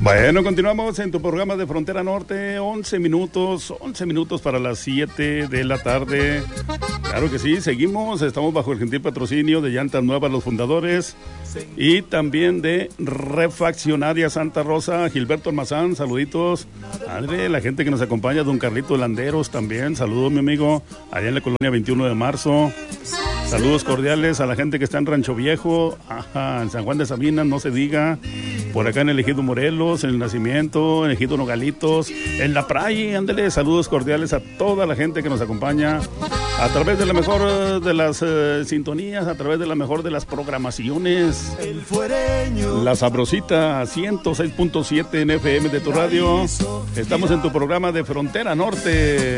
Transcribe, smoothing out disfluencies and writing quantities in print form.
Bueno, continuamos en tu programa de Frontera Norte, 11 minutos para las 7 de la tarde. Claro que sí, seguimos, estamos bajo el gentil patrocinio de Llantas Nuevas, los fundadores, y también de Refaccionaria Santa Rosa, Gilberto Almazán, saluditos. André, la gente que nos acompaña, don Carlito Landeros también, saludos mi amigo, allá en la colonia 21 de marzo. Saludos cordiales a la gente que está en Rancho Viejo, en San Juan de Sabinas, no se diga, por acá en el Ejido Morelos, en el Nacimiento, en el Ejido Nogalitos, en La Praia, ándale, saludos cordiales a toda la gente que nos acompaña a través de la mejor de las sintonías, a través de la mejor de las programaciones. La Sabrosita 106.7 en FM de tu radio. Estamos en tu programa de Frontera Norte.